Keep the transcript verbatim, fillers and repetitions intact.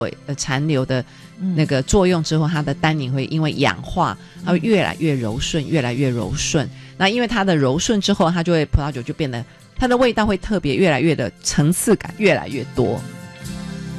呃残留的那个作用之后，它的单宁会因为氧化，它会越来越柔顺，越来越柔顺。那因为它的柔顺之后，它就会葡萄酒就变得它的味道会特别越来越的层次感越来越多。